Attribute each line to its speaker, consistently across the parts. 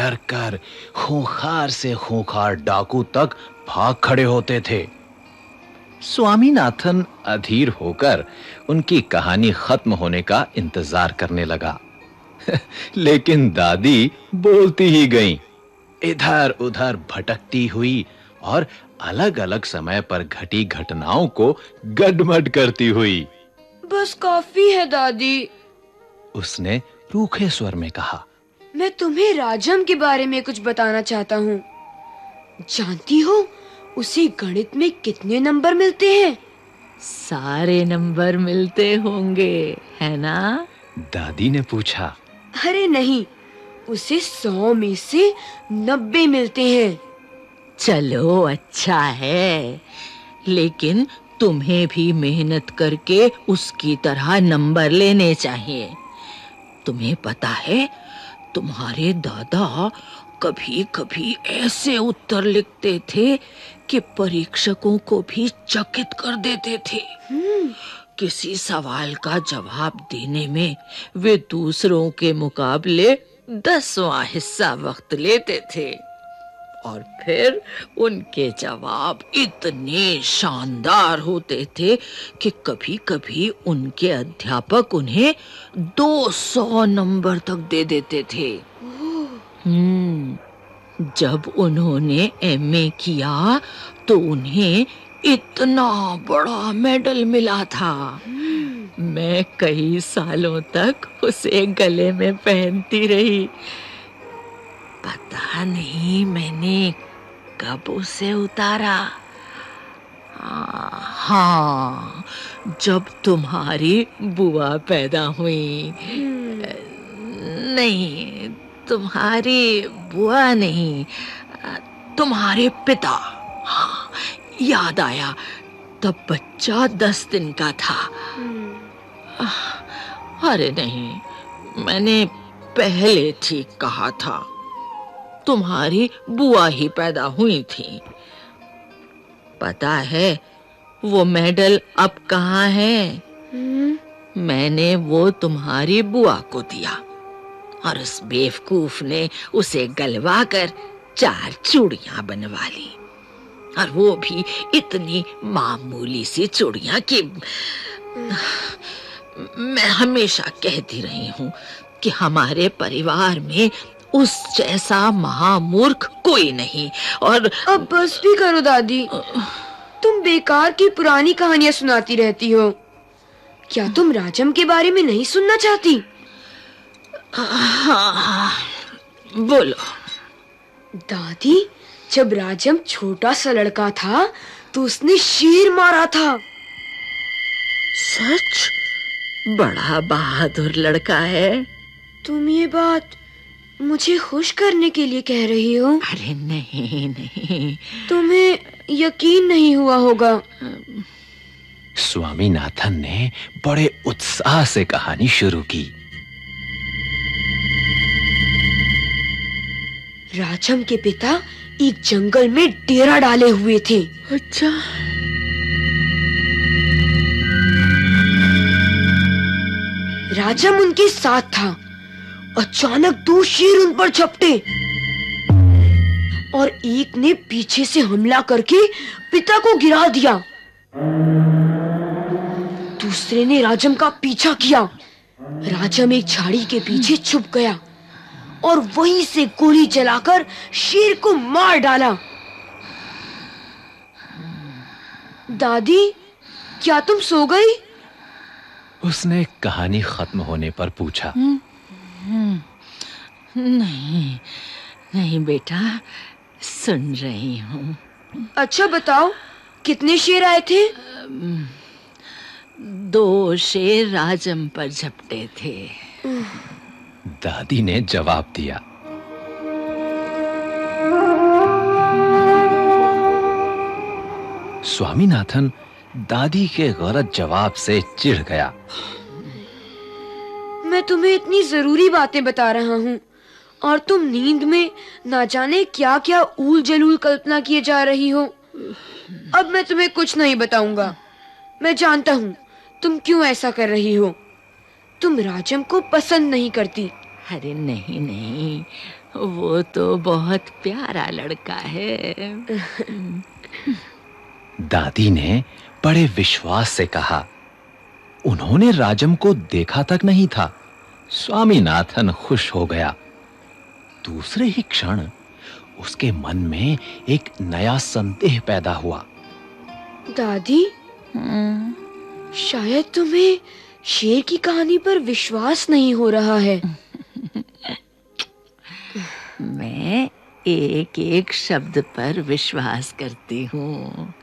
Speaker 1: डर कर खूंखार से खूंखार डाकू तक भाग खड़े होते थे। स्वामीनाथन अधीर होकर उनकी कहानी खत्म होने का इंतजार करने लगा। लेकिन दादी बोलती ही गईं, इधर-उधर भटकती हुई और अलग-अलग समय पर घटी घटनाओं को गडमड करती हुई।
Speaker 2: बस काफी है दादी,
Speaker 1: उसने रूखे स्वर में कहा।
Speaker 2: मैं तुम्हें राजम के बारे में कुछ बताना चाहता हूँ। जानती हो उसे गणित में कितने नंबर मिलते हैं?
Speaker 3: सारे नंबर मिलते होंगे, है ना?
Speaker 1: दादी ने पूछा।
Speaker 2: अरे नहीं, उसे 100 में से 90 मिलते हैं।
Speaker 3: चलो अच्छा है, लेकिन तुम्हें भी मेहनत करके उसकी तरह नंबर लेने चाहिए। तुम्हें पता है, तुम्हारे दादा कभी-कभी ऐसे उत्तर लिखते थे कि परीक्षकों को भी चकित कर देते थे। किसी सवाल का जवाब देने में वे दूसरों के मुकाबले 10वां हिस्सा वक्त लेते थे और फिर उनके जवाब इतने शानदार होते थे कि कभी-कभी उनके अध्यापक उन्हें 200 नंबर तक दे देते थे। जब उन्होंने एमए किया तो उन्हें इतना बड़ा मेडल मिला था। मैं कई सालों तक उसे गले में पहनती रही। पता नहीं मैंने कब उसे उतारा। हाँ, जब तुम्हारी बुआ पैदा हुई। नहीं, तुम्हारी बुआ नहीं, तुम्हारे पिता। हाँ, याद आया, तब बच्चा 10 दिन का था। अरे नहीं, मैंने पहले ठीक कहा था। तुम्हारी बुआ ही पैदा हुई थी। पता है वो मेडल अब कहाँ है? मैंने वो तुम्हारी बुआ को दिया और उस बेवकूफ ने उसे गलवा कर 4 चूड़ियां बनवा ली, और वो भी इतनी मामूली सी चूड़ियां कि मैं हमेशा कहती रही हूँ कि हमारे परिवार में उस जैसा महामूर्ख कोई नहीं। और
Speaker 2: अब बस भी करो दादी, तुम बेकार की पुरानी कहानियां सुनाती रहती हो। क्या तुम राजम के बारे में नहीं सुनना चाहती?
Speaker 3: हाँ, बोलो।
Speaker 2: दादी, जब राजम छोटा सा लड़का था तो उसने शेर मारा था।
Speaker 3: सच? बड़ा बहादुर लड़का है।
Speaker 2: तुम ये बात मुझे खुश करने के लिए कह रही हो?
Speaker 3: अरे नहीं नहीं,
Speaker 2: तुम्हें यकीन नहीं हुआ होगा।
Speaker 1: स्वामीनाथन ने बड़े उत्साह से कहानी शुरू की।
Speaker 2: राजम के पिता एक जंगल में डेरा डाले हुए थे।
Speaker 3: अच्छा।
Speaker 2: राजम उनके साथ था। अचानक 2 शेर उन पर झपटे और एक ने पीछे से हमला करके पिता को गिरा दिया। दूसरे ने राजम का पीछा किया। राजम एक झाड़ी के पीछे छुप गया और वहीं से गोली चलाकर शेर को मार डाला। दादी, क्या तुम सो गई?
Speaker 1: उसने कहानी खत्म होने पर पूछा।
Speaker 3: नहीं नहीं बेटा, सुन रही हूँ।
Speaker 2: अच्छा बताओ, कितने शेर आए थे?
Speaker 3: 2 शेर राजम पर झपटे थे।
Speaker 1: दादी ने जवाब दिया। स्वामीनाथन दादी के गलत जवाब से चिढ़ गया।
Speaker 2: मैं तुम्हें इतनी जरूरी बातें बता रहा हूँ और तुम नींद में ना जाने क्या-क्या ऊल जलूल कल्पना किए जा रही हो। अब मैं तुम्हें कुछ नहीं बताऊंगा। मैं जानता हूँ तुम क्यों ऐसा कर रही हो। तुम राजम को पसंद नहीं करती।
Speaker 3: अरे नहीं नहीं, वो तो बहुत प्यारा लड़का है।
Speaker 1: दादी ने बड़े विश्वास से कहा। उन्होंने राजम को देखा तक नहीं था। स्वामीनाथन खुश हो गया। दूसरे ही क्षण उसके मन में एक नया संदेह पैदा हुआ।
Speaker 2: दादी, शायद तुम्हें शेर की कहानी पर विश्वास नहीं हो रहा है।
Speaker 3: मैं एक एक शब्द पर विश्वास करती हूँ।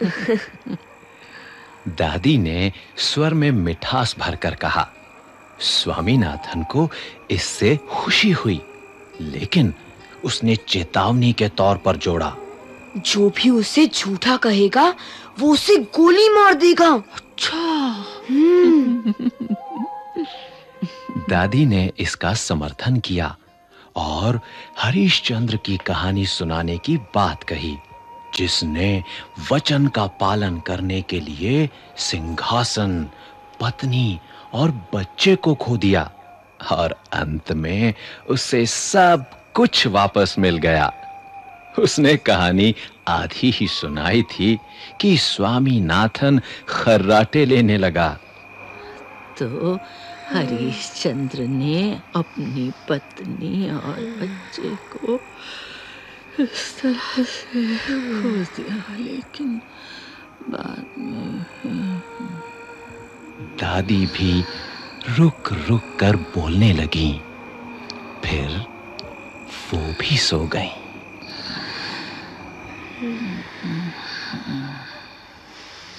Speaker 1: दादी ने स्वर में मिठास भरकर कहा। स्वामीनाथन को इससे खुशी हुई, लेकिन उसने चेतावनी के तौर पर जोड़ा।
Speaker 2: जो भी उसे झूठा कहेगा वो उसे गोली मार देगा।
Speaker 3: अच्छा।
Speaker 1: दादी ने इसका समर्थन किया और हरिश्चंद्र की कहानी सुनाने की बात कही, जिसने वचन का पालन करने के लिए सिंहासन, पत्नी और बच्चे को खो दिया और अंत में उसे सब कुछ वापस मिल गया। उसने कहानी आधी ही सुनाई थी कि स्वामीनाथन खर्राटे लेने लगा।
Speaker 3: तो हरिश्चंद्र ने अपनी पत्नी और बच्चे को इस तरह से खो दिया, लेकिन बाद में
Speaker 1: दादी भी रुक रुक कर बोलने लगी। फिर वो भी सो गईं।